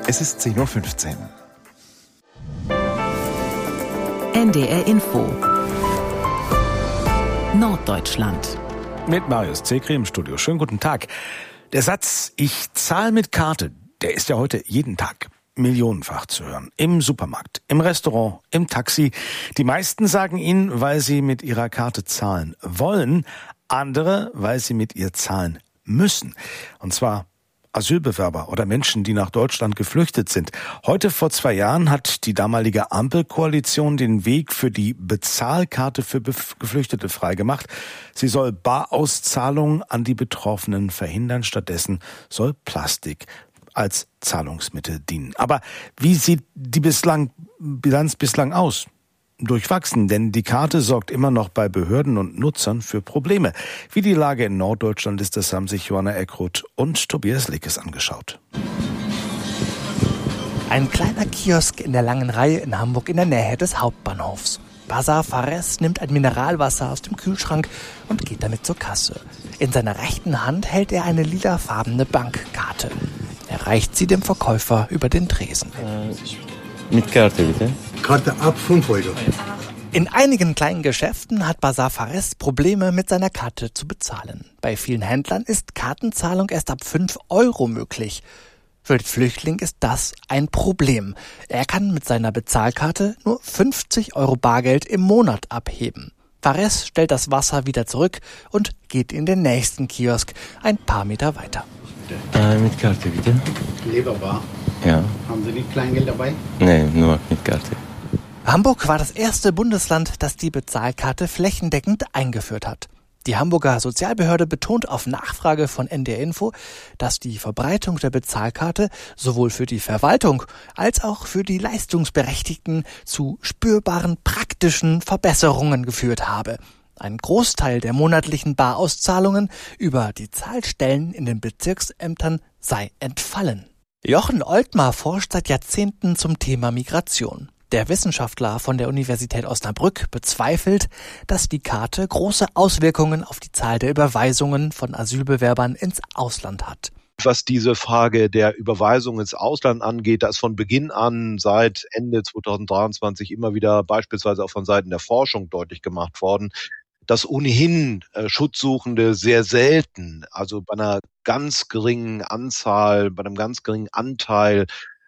Es ist 10:15 Uhr. NDR Info Norddeutschland. Mit Marius Zekri im Studio. Schönen guten Tag. Der Satz, ich zahle mit Karte, der ist ja heute jeden Tag millionenfach zu hören. Im Supermarkt, im Restaurant, im Taxi. Die meisten sagen ihn, weil sie mit ihrer Karte zahlen wollen. Andere, weil sie mit ihr zahlen müssen. Und zwar Asylbewerber oder Menschen, die nach Deutschland geflüchtet sind. Heute vor 2 Jahren hat die damalige Ampelkoalition den Weg für die Bezahlkarte für Geflüchtete freigemacht. Sie soll Barauszahlungen an die Betroffenen verhindern. Stattdessen soll Plastik als Zahlungsmittel dienen. Aber wie sieht die Bilanz bislang aus? Durchwachsen, denn die Karte sorgt immer noch bei Behörden und Nutzern für Probleme. Wie die Lage in Norddeutschland ist, das haben sich Johanna Eckroth und Tobias Lickes angeschaut. Ein kleiner Kiosk in der langen Reihe in Hamburg in der Nähe des Hauptbahnhofs. Bazar Fares nimmt ein Mineralwasser aus dem Kühlschrank und geht damit zur Kasse. In seiner rechten Hand hält er eine lilafarbene Bankkarte. Er reicht sie dem Verkäufer über den Tresen. Mit Karte bitte. Karte ab 5 Euro. In einigen kleinen Geschäften hat Bazar Fares Probleme mit seiner Karte zu bezahlen. Bei vielen Händlern ist Kartenzahlung erst ab 5 Euro möglich. Für den Flüchtling ist das ein Problem. Er kann mit seiner Bezahlkarte nur 50 Euro Bargeld im Monat abheben. Fares stellt das Wasser wieder zurück und geht in den nächsten Kiosk, ein paar Meter weiter. Mit Karte bitte. Leberbar. Ja. Haben Sie nicht Kleingeld dabei? Nein, nur mit Karte. Hamburg war das erste Bundesland, das die Bezahlkarte flächendeckend eingeführt hat. Die Hamburger Sozialbehörde betont auf Nachfrage von NDR Info, dass die Verbreitung der Bezahlkarte sowohl für die Verwaltung als auch für die Leistungsberechtigten zu spürbaren praktischen Verbesserungen geführt habe. Ein Großteil der monatlichen Barauszahlungen über die Zahlstellen in den Bezirksämtern sei entfallen. Jochen Oltmar forscht seit Jahrzehnten zum Thema Migration. Der Wissenschaftler von der Universität Osnabrück bezweifelt, dass die Karte große Auswirkungen auf die Zahl der Überweisungen von Asylbewerbern ins Ausland hat. Was diese Frage der Überweisung ins Ausland angeht, da ist von Beginn an seit Ende 2023 immer wieder beispielsweise auch von Seiten der Forschung deutlich gemacht worden, dass ohnehin Schutzsuchende sehr selten, also bei einer ganz geringen Anzahl, bei einem ganz geringen Anteil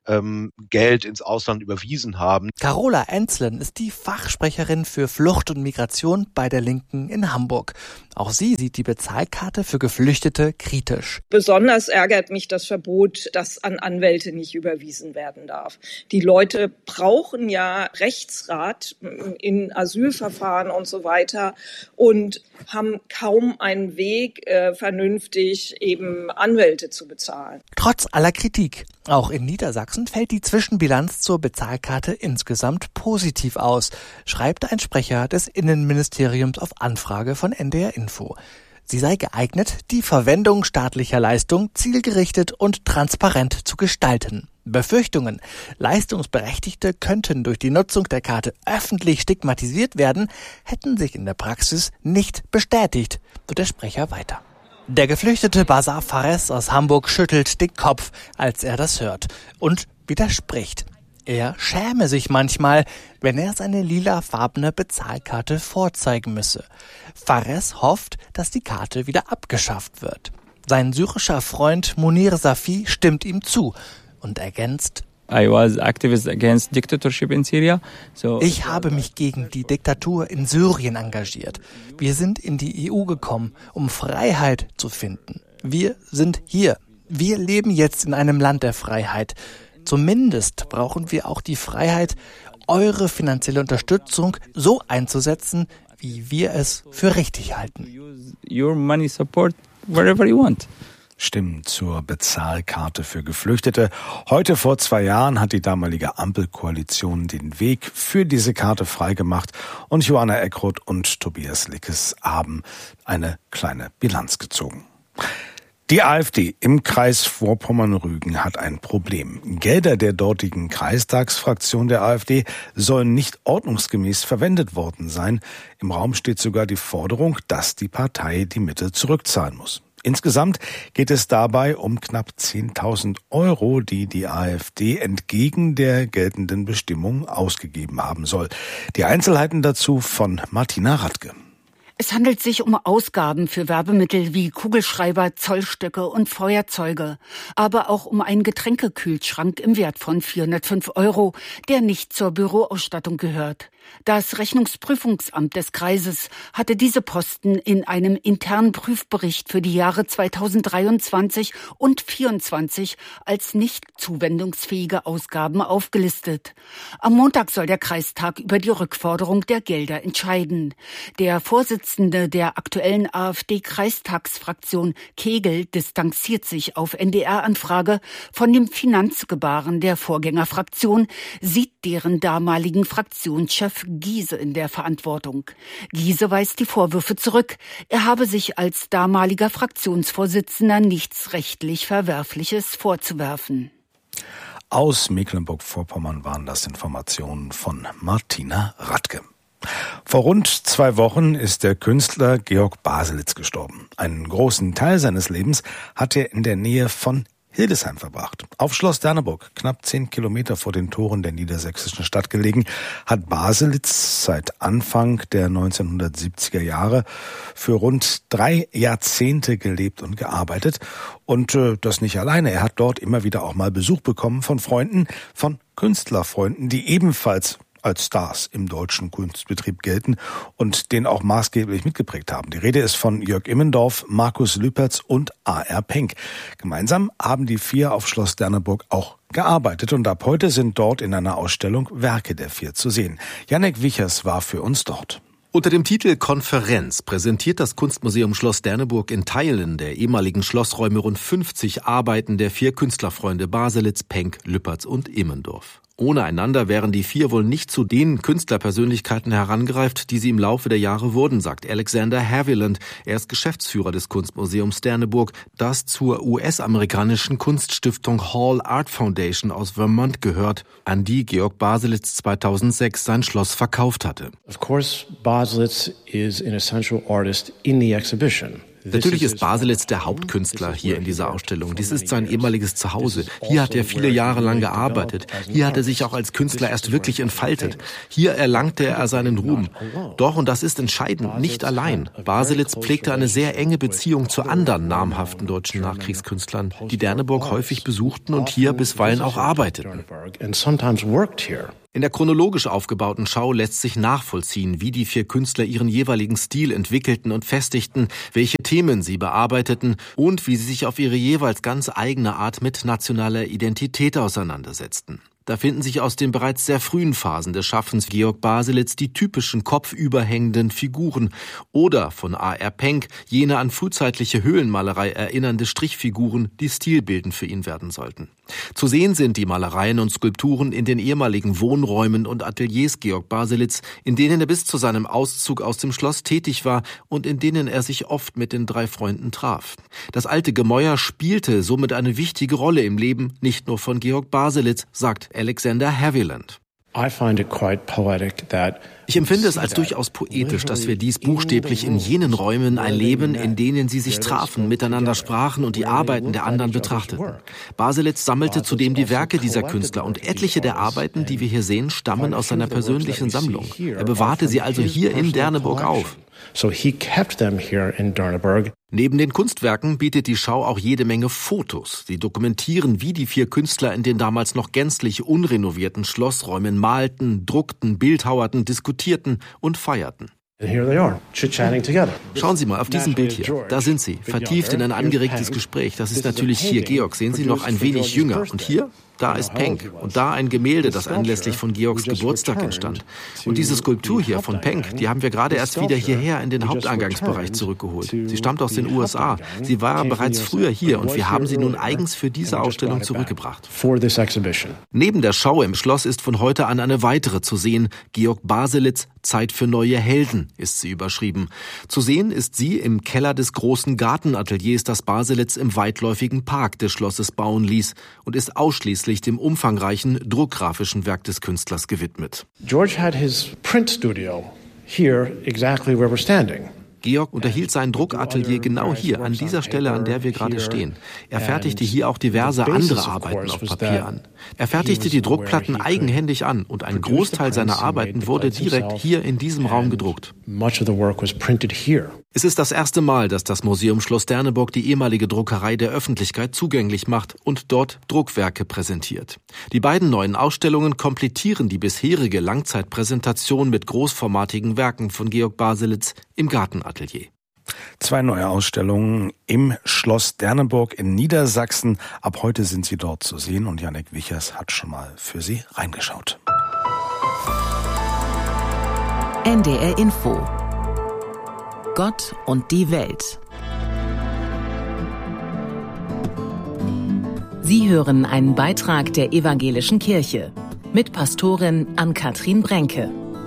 Geld ins Ausland überwiesen haben. Carola Enzlen ist die Fachsprecherin für Flucht und Migration bei der Linken in Hamburg. Auch sie sieht die Bezahlkarte für Geflüchtete kritisch. Besonders ärgert mich das Verbot, dass an Anwälte nicht überwiesen werden darf. Die Leute brauchen ja Rechtsrat in Asylverfahren und so weiter und haben kaum einen Weg, vernünftig eben Anwälte zu bezahlen. Trotz aller Kritik, auch in Niedersachsen fällt die Zwischenbilanz zur Bezahlkarte insgesamt positiv aus, schreibt ein Sprecher des Innenministeriums auf Anfrage von NDR Info. Sie sei geeignet, die Verwendung staatlicher Leistung zielgerichtet und transparent zu gestalten. Befürchtungen, Leistungsberechtigte könnten durch die Nutzung der Karte öffentlich stigmatisiert werden, hätten sich in der Praxis nicht bestätigt, so der Sprecher weiter. Der geflüchtete Bazar Fares aus Hamburg schüttelt den Kopf, als er das hört, und widerspricht. Er schäme sich manchmal, wenn er seine lilafarbene Bezahlkarte vorzeigen müsse. Fares hofft, dass die Karte wieder abgeschafft wird. Sein syrischer Freund Munir Safi stimmt ihm zu und ergänzt: I was activist against dictatorship in Syria. Ich habe mich gegen die Diktatur in Syrien engagiert. Wir sind in die EU gekommen, um Freiheit zu finden. Wir sind hier. Wir leben jetzt in einem Land der Freiheit. Zumindest brauchen wir auch die Freiheit, eure finanzielle Unterstützung so einzusetzen, wie wir es für richtig halten. Your money support wherever you want. Stimmen zur Bezahlkarte für Geflüchtete. Heute vor 2 Jahren hat die damalige Ampelkoalition den Weg für diese Karte freigemacht und Johanna Eckroth und Tobias Lickes haben eine kleine Bilanz gezogen. Die AfD im Kreis Vorpommern-Rügen hat ein Problem. Gelder der dortigen Kreistagsfraktion der AfD sollen nicht ordnungsgemäß verwendet worden sein. Im Raum steht sogar die Forderung, dass die Partei die Mittel zurückzahlen muss. Insgesamt geht es dabei um knapp 10.000 Euro, die die AfD entgegen der geltenden Bestimmung ausgegeben haben soll. Die Einzelheiten dazu von Martina Radke. Es handelt sich um Ausgaben für Werbemittel wie Kugelschreiber, Zollstöcke und Feuerzeuge, aber auch um einen Getränkekühlschrank im Wert von 405 Euro, der nicht zur Büroausstattung gehört. Das Rechnungsprüfungsamt des Kreises hatte diese Posten in einem internen Prüfbericht für die Jahre 2023 und 2024 als nicht zuwendungsfähige Ausgaben aufgelistet. Am Montag soll der Kreistag über die Rückforderung der Gelder entscheiden. Der Vorsitzende der aktuellen AfD-Kreistagsfraktion, Kegel, distanziert sich auf NDR-Anfrage von dem Finanzgebaren der Vorgängerfraktion, sieht deren damaligen Fraktionschef Giese in der Verantwortung. Giese weist die Vorwürfe zurück. Er habe sich als damaliger Fraktionsvorsitzender nichts rechtlich Verwerfliches vorzuwerfen. Aus Mecklenburg-Vorpommern waren das Informationen von Martina Radke. Vor rund 2 Wochen ist der Künstler Georg Baselitz gestorben. Einen großen Teil seines Lebens hat er in der Nähe von Hildesheim verbracht. Auf Schloss Derneburg, knapp 10 Kilometer vor den Toren der niedersächsischen Stadt gelegen, hat Baselitz seit Anfang der 1970er Jahre für rund 3 Jahrzehnte gelebt und gearbeitet. Und das nicht alleine. Er hat dort immer wieder auch mal Besuch bekommen von Freunden, von Künstlerfreunden, die ebenfalls als Stars im deutschen Kunstbetrieb gelten und den auch maßgeblich mitgeprägt haben. Die Rede ist von Jörg Immendorf, Markus Lüpertz und A.R. Penck. Gemeinsam haben die 4 auf Schloss Derneburg auch gearbeitet und ab heute sind dort in einer Ausstellung Werke der 4 zu sehen. Jannik Wichers war für uns dort. Unter dem Titel Konferenz präsentiert das Kunstmuseum Schloss Derneburg in Teilen der ehemaligen Schlossräume rund 50 Arbeiten der 4 Künstlerfreunde Baselitz, Penck, Lüpertz und Immendorf. Ohne einander wären die 4 wohl nicht zu den Künstlerpersönlichkeiten herangereift, die sie im Laufe der Jahre wurden, sagt Alexander Haviland. Er ist Geschäftsführer des Kunstmuseums Derneburg, das zur US-amerikanischen Kunststiftung Hall Art Foundation aus Vermont gehört, an die Georg Baselitz 2006 sein Schloss verkauft hatte. Of course, Baselitz is an essential artist in the exhibition. Natürlich ist Baselitz der Hauptkünstler hier in dieser Ausstellung. Dies ist sein ehemaliges Zuhause. Hier hat er viele Jahre lang gearbeitet. Hier hat er sich auch als Künstler erst wirklich entfaltet. Hier erlangte er seinen Ruhm. Doch, und das ist entscheidend, nicht allein. Baselitz pflegte eine sehr enge Beziehung zu anderen namhaften deutschen Nachkriegskünstlern, die Derneburg häufig besuchten und hier bisweilen auch arbeiteten. In der chronologisch aufgebauten Schau lässt sich nachvollziehen, wie die 4 Künstler ihren jeweiligen Stil entwickelten und festigten, welche Themen sie bearbeiteten und wie sie sich auf ihre jeweils ganz eigene Art mit nationaler Identität auseinandersetzten. Da finden sich aus den bereits sehr frühen Phasen des Schaffens Georg Baselitz die typischen kopfüberhängenden Figuren oder von A.R. Penck jene an frühzeitliche Höhlenmalerei erinnernde Strichfiguren, die stilbildend für ihn werden sollten. Zu sehen sind die Malereien und Skulpturen in den ehemaligen Wohnräumen und Ateliers Georg Baselitz, in denen er bis zu seinem Auszug aus dem Schloss tätig war und in denen er sich oft mit den 3 Freunden traf. Das alte Gemäuer spielte somit eine wichtige Rolle im Leben, nicht nur von Georg Baselitz, sagt Alexander Haviland. Ich empfinde es als durchaus poetisch, dass wir dies buchstäblich in jenen Räumen erleben, in denen sie sich trafen, miteinander sprachen und die Arbeiten der anderen betrachteten. Baselitz sammelte zudem die Werke dieser Künstler und etliche der Arbeiten, die wir hier sehen, stammen aus seiner persönlichen Sammlung. Er bewahrte sie also hier in Derneburg auf. Neben den Kunstwerken bietet die Schau auch jede Menge Fotos. Sie dokumentieren, wie die 4 Künstler in den damals noch gänzlich unrenovierten Schlossräumen malten, druckten, bildhauerten, diskutierten und feierten. Schauen Sie mal auf diesem Bild hier. Da sind sie, vertieft in ein angeregtes Gespräch. Das ist natürlich hier Georg. Sehen Sie noch ein wenig jünger. Und hier? Da ist Penck. Und da ein Gemälde, das anlässlich von Georgs Geburtstag entstand. Und diese Skulptur hier von Penck, die haben wir gerade erst wieder hierher in den Haupteingangsbereich zurückgeholt. Sie stammt aus den USA. Sie war bereits früher hier und wir haben sie nun eigens für diese Ausstellung zurückgebracht. Neben der Schau im Schloss ist von heute an eine weitere zu sehen. Georg Baselitz, Zeit für neue Helden, ist sie überschrieben. Zu sehen ist sie im Keller des großen Gartenateliers, das Baselitz im weitläufigen Park des Schlosses bauen ließ und ist ausschließlich dem umfangreichen druckgrafischen Werk des Künstlers gewidmet. George had his print studio here exactly where we're standing. Georg unterhielt sein Druckatelier genau hier, an dieser Stelle, an der wir gerade stehen. Er fertigte hier auch diverse andere Arbeiten auf Papier an. Er fertigte die Druckplatten eigenhändig an und ein Großteil seiner Arbeiten wurde direkt hier in diesem Raum gedruckt. Es ist das erste Mal, dass das Museum Schloss Derneburg die ehemalige Druckerei der Öffentlichkeit zugänglich macht und dort Druckwerke präsentiert. Die beiden neuen Ausstellungen komplettieren die bisherige Langzeitpräsentation mit großformatigen Werken von Georg Baselitz im Gartenatelier. 2 neue Ausstellungen im Schloss Derneburg in Niedersachsen. Ab heute sind sie dort zu sehen und Jannik Wichers hat schon mal für Sie reingeschaut. NDR Info. Gott und die Welt. Sie hören einen Beitrag der Evangelischen Kirche mit Pastorin Ann-Kathrin Brenke.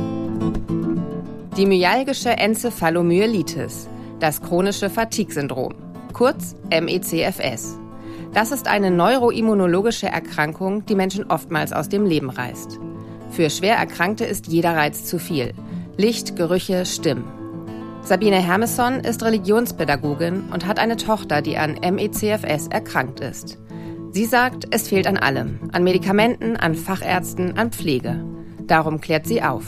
Die myalgische Enzephalomyelitis, das chronische Fatigue-Syndrom, kurz MECFS. Das ist eine neuroimmunologische Erkrankung, die Menschen oftmals aus dem Leben reißt. Für schwer Erkrankte ist jeder Reiz zu viel. Licht, Gerüche, Stimmen. Sabine Hermesson ist Religionspädagogin und hat eine Tochter, die an MECFS erkrankt ist. Sie sagt, es fehlt an allem. An Medikamenten, an Fachärzten, an Pflege. Darum klärt sie auf.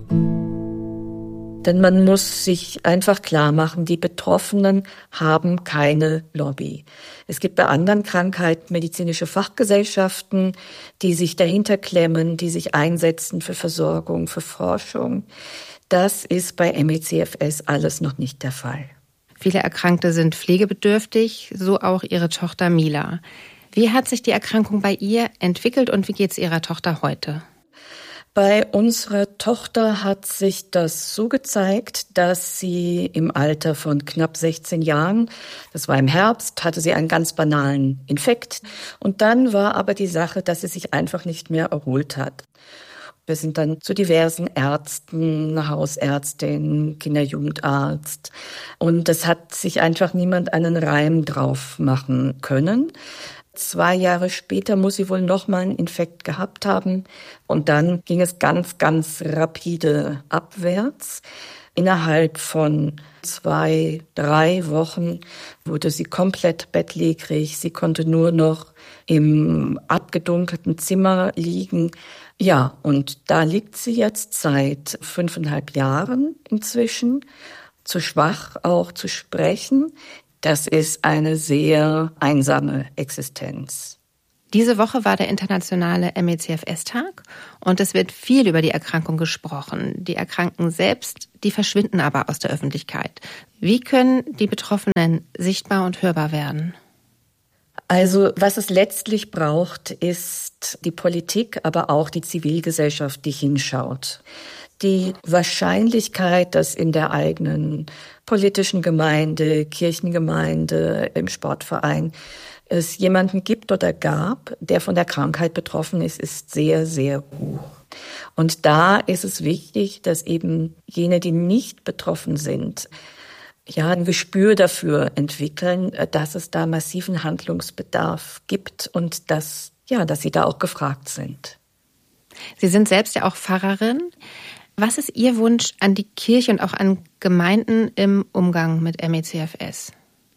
Denn man muss sich einfach klar machen, die Betroffenen haben keine Lobby. Es gibt bei anderen Krankheiten medizinische Fachgesellschaften, die sich dahinter klemmen, die sich einsetzen für Versorgung, für Forschung. Das ist bei MECFS alles noch nicht der Fall. Viele Erkrankte sind pflegebedürftig, so auch ihre Tochter Mila. Wie hat sich die Erkrankung bei ihr entwickelt und wie geht es ihrer Tochter heute? Bei unserer Tochter hat sich das so gezeigt, dass sie im Alter von knapp 16 Jahren, das war im Herbst, hatte sie einen ganz banalen Infekt. Und dann war aber die Sache, dass sie sich einfach nicht mehr erholt hat. Wir sind dann zu diversen Ärzten, Hausärztin, Kinderjugendarzt. Und es hat sich einfach niemand einen Reim drauf machen können. 2 Jahre später muss sie wohl nochmal einen Infekt gehabt haben. Und dann ging es ganz, ganz rapide abwärts. Innerhalb von 2, 3 Wochen wurde sie komplett bettlägerig. Sie konnte nur noch im abgedunkelten Zimmer liegen. Ja, und da liegt sie jetzt seit 5,5 Jahren inzwischen. Zu schwach auch zu sprechen. Das ist eine sehr einsame Existenz. Diese Woche war der internationale MECFS-Tag und es wird viel über die Erkrankung gesprochen. Die Erkrankten selbst, die verschwinden aber aus der Öffentlichkeit. Wie können die Betroffenen sichtbar und hörbar werden? Also was es letztlich braucht, ist die Politik, aber auch die Zivilgesellschaft, die hinschaut. Die Wahrscheinlichkeit, dass in der eigenen politischen Gemeinde, Kirchengemeinde, im Sportverein es jemanden gibt oder gab, der von der Krankheit betroffen ist, ist sehr, sehr hoch. Und da ist es wichtig, dass eben jene, die nicht betroffen sind, ja, ein Gespür dafür entwickeln, dass es da massiven Handlungsbedarf gibt und dass sie da auch gefragt sind. Sie sind selbst ja auch Pfarrerin. Was ist Ihr Wunsch an die Kirche und auch an Gemeinden im Umgang mit MECFS?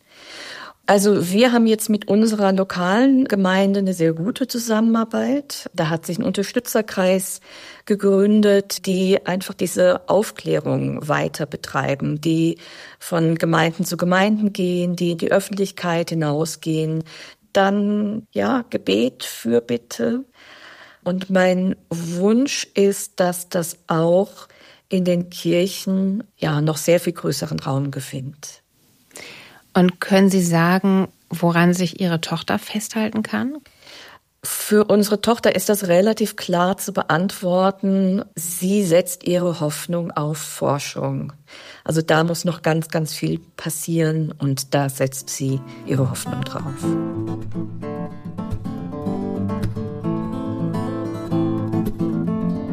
Also wir haben jetzt mit unserer lokalen Gemeinde eine sehr gute Zusammenarbeit. Da hat sich ein Unterstützerkreis gegründet, die einfach diese Aufklärung weiter betreiben, die von Gemeinden zu Gemeinden gehen, die in die Öffentlichkeit hinausgehen. Dann, Gebet, Fürbitte. Und mein Wunsch ist, dass das auch in den Kirchen noch sehr viel größeren Raum gewinnt. Und können Sie sagen, woran sich Ihre Tochter festhalten kann? Für unsere Tochter ist das relativ klar zu beantworten. Sie setzt ihre Hoffnung auf Forschung. Also da muss noch ganz, ganz viel passieren und da setzt sie ihre Hoffnung drauf.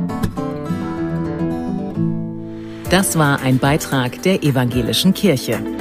Das war ein Beitrag der Evangelischen Kirche.